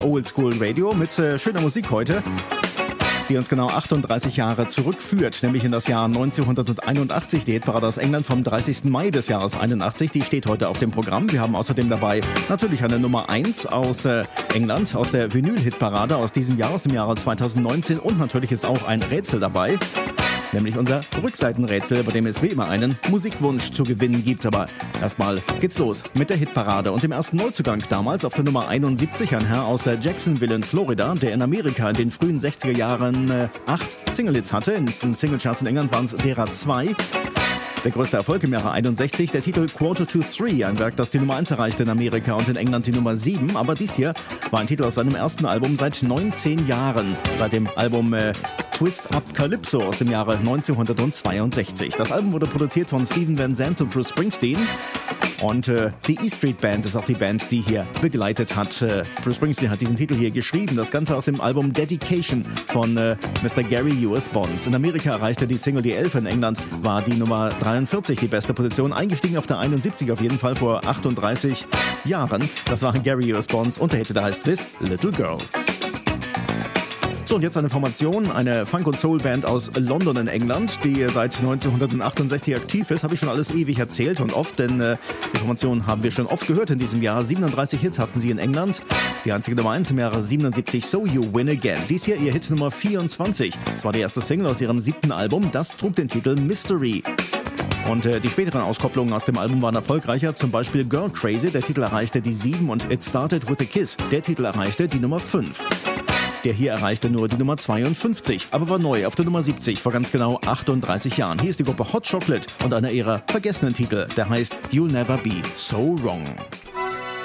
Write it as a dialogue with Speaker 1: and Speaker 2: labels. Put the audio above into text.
Speaker 1: Old School Radio mit schöner Musik heute, die uns genau 38 Jahre zurückführt, nämlich in das Jahr 1981. Die Hitparade aus England vom 30. Mai des Jahres 81, die steht heute auf dem Programm. Wir haben außerdem dabei natürlich eine Nummer 1 aus England, aus der Vinyl-Hitparade aus diesem Jahr, aus dem Jahre 2019, und natürlich ist auch ein Rätsel dabei. Nämlich unser Rückseitenrätsel, bei dem es wie immer einen Musikwunsch zu gewinnen gibt. Aber erstmal geht's los mit der Hitparade und dem ersten Neuzugang damals auf der Nummer 71, ein Herr aus Jacksonville in Florida, der in Amerika in den frühen 60er Jahren 8 Single-Hits hatte. In den Singlecharts in England waren es derer 2. Der größte Erfolg im Jahre 61, der Titel Quarter to Three, ein Werk, das die Nummer 1 erreichte in Amerika und in England die Nummer 7. Aber dies hier war ein Titel aus seinem ersten Album seit 19 Jahren, seit dem Album Twist Up Calypso aus dem Jahre 1962. Das Album wurde produziert von Steven Van Zandt und Bruce Springsteen. Und die E Street Band ist auch die Band, die hier begleitet hat. Bruce Springsteen hat diesen Titel hier geschrieben. Das Ganze aus dem Album Dedication von Mr. Gary U.S. Bonds. In Amerika erreichte die Single die 11. In England war die Nummer 43 die beste Position. Eingestiegen auf der 71 auf jeden Fall vor 38 Jahren. Das war Gary U.S. Bonds und der Hit, der heißt This Little Girl. So, und jetzt eine Formation, eine Funk- und Soul-Band aus London in England, die seit 1968 aktiv ist. Habe ich schon alles ewig erzählt und oft, denn die Formation haben wir schon oft gehört in diesem Jahr. 37 Hits hatten sie in England. Die einzige Nummer 1 im Jahre 77, So You Win Again. Dies hier ihr Hit Nummer 24. Das war die erste Single aus ihrem 7. Album. Das trug den Titel Mystery. Und die späteren Auskopplungen aus dem Album waren erfolgreicher, zum Beispiel Girl Crazy, der Titel erreichte die 7, und It Started With a Kiss, der Titel erreichte die Nummer 5. Der hier erreichte nur die Nummer 52, aber war neu auf der Nummer 70 vor ganz genau 38 Jahren. Hier ist die Gruppe Hot Chocolate und einer ihrer vergessenen Titel, der heißt You'll Never Be So Wrong.